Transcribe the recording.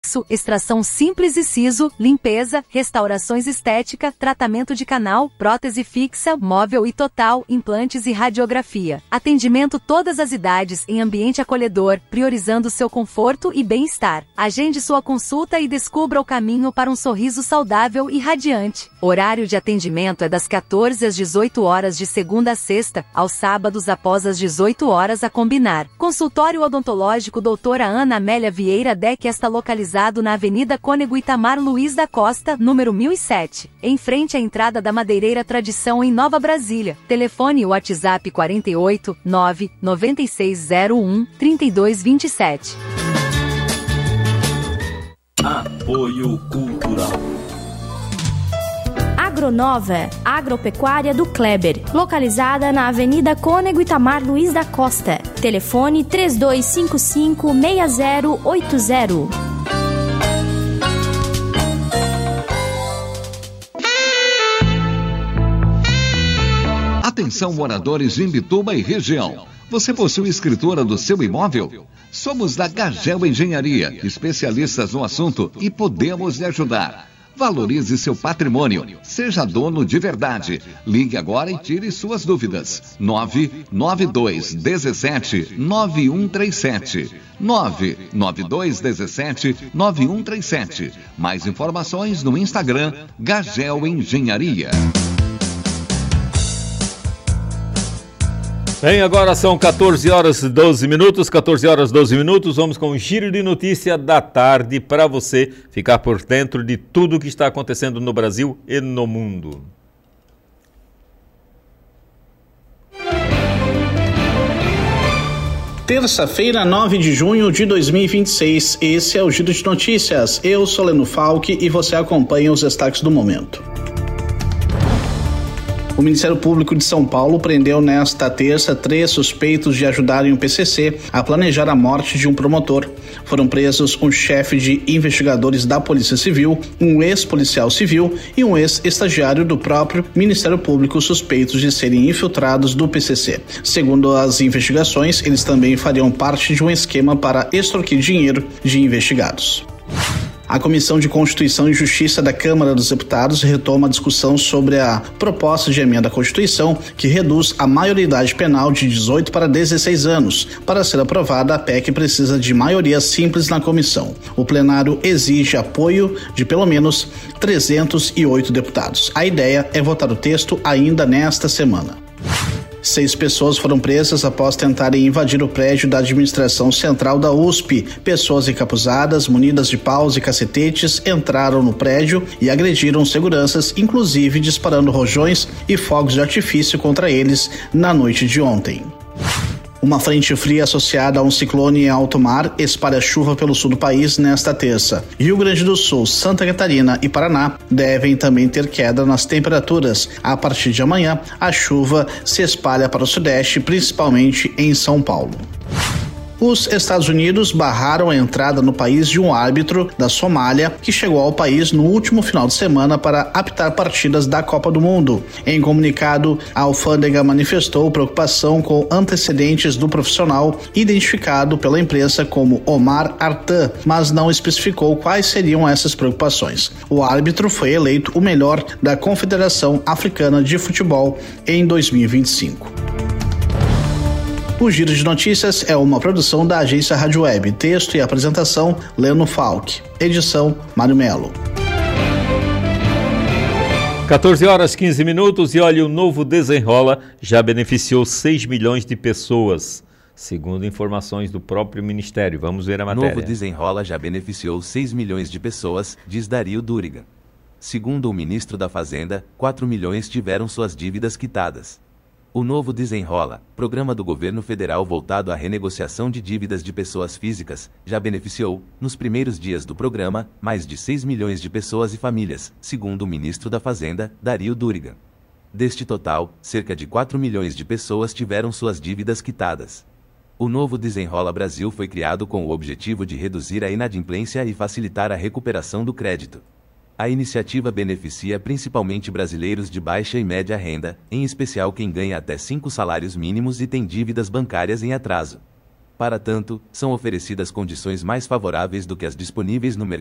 extração simples e siso, limpeza, restaurações estética, tratamento de canal, prótese fixa, móvel e total, implantes e radiografia. Atendimento todas as idades em ambiente acolhedor, priorizando seu conforto e bem-estar. Agende sua consulta e descubra o caminho para um sorriso saudável e radiante. Horário de atendimento é das 14 às 18 horas de segunda a sexta, aos sábados após as 18 horas a combinar. Consultório odontológico doutora Ana Amélia Vieira Deck, está localizado na Avenida Cônego Itamar Luiz da Costa, número 1007, em frente à entrada da Madeireira Tradição em Nova Brasília. Telefone WhatsApp 48 9 9601 3227. Apoio Cultural. Agronova, agropecuária do Kleber, localizada na Avenida Cônego Itamar Luiz da Costa. Telefone 3255-6080. Atenção, moradores de Imbituba e região. Você possui escritura do seu imóvel? Somos da Gagel Engenharia, especialistas no assunto e podemos lhe ajudar. Valorize seu patrimônio. Seja dono de verdade. Ligue agora e tire suas dúvidas. 992 17 9137. 992 17 9137. Mais informações no Instagram Gagel Engenharia. Bem, agora são 14 horas 12 minutos, 14 horas 12 minutos, vamos com o giro de notícia da tarde para você ficar por dentro de tudo o que está acontecendo no Brasil e no mundo. Terça-feira, 9 de junho de 2026, esse é o Giro de Notícias. Eu sou Leno Falck e você acompanha os destaques do momento. O Ministério Público de São Paulo prendeu nesta terça 3 suspeitos de ajudarem o PCC a planejar a morte de um promotor. Foram presos um chefe de investigadores da Polícia Civil, um ex-policial civil e um ex-estagiário do próprio Ministério Público suspeitos de serem infiltrados do PCC. Segundo as investigações, eles também fariam parte de um esquema para extorquir dinheiro de investigados. A Comissão de Constituição e Justiça da Câmara dos Deputados retoma a discussão sobre a proposta de emenda à Constituição que reduz a maioridade penal de 18 para 16 anos. Para ser aprovada, a PEC precisa de maioria simples na comissão. O plenário exige apoio de pelo menos 308 deputados. A ideia é votar o texto ainda nesta semana. 6 pessoas foram presas após tentarem invadir o prédio da administração central da USP. Pessoas encapuzadas, munidas de paus e cacetetes, entraram no prédio e agrediram seguranças, inclusive disparando rojões e fogos de artifício contra eles na noite de ontem. Uma frente fria associada a um ciclone em alto mar espalha chuva pelo sul do país nesta terça. Rio Grande do Sul, Santa Catarina e Paraná devem também ter queda nas temperaturas. A partir de amanhã, a chuva se espalha para o sudeste, principalmente em São Paulo. Os Estados Unidos barraram a entrada no país de um árbitro da Somália que chegou ao país no último final de semana para apitar partidas da Copa do Mundo. Em comunicado, a alfândega manifestou preocupação com antecedentes do profissional identificado pela imprensa como Omar Artan, mas não especificou quais seriam essas preocupações. O árbitro foi eleito o melhor da Confederação Africana de Futebol em 2025. O Giro de Notícias é uma produção da agência Rádio Web. Texto e apresentação, Leno Falck. Edição, Mário Melo. 14 horas 15 minutos e olha, o novo Desenrola já beneficiou 6 milhões de pessoas, segundo informações do próprio Ministério. Vamos ver a matéria. O novo Desenrola já beneficiou 6 milhões de pessoas, diz Dario Durigan. Segundo o ministro da Fazenda, 4 milhões tiveram suas dívidas quitadas. O novo Desenrola, programa do governo federal voltado à renegociação de dívidas de pessoas físicas, já beneficiou, nos primeiros dias do programa, mais de 6 milhões de pessoas e famílias, segundo o ministro da Fazenda, Dario Durigan. Deste total, cerca de 4 milhões de pessoas tiveram suas dívidas quitadas. O novo Desenrola Brasil foi criado com o objetivo de reduzir a inadimplência e facilitar a recuperação do crédito. A iniciativa beneficia principalmente brasileiros de baixa e média renda, em especial quem ganha até 5 salários mínimos e tem dívidas bancárias em atraso. Para tanto, são oferecidas condições mais favoráveis do que as disponíveis no mercado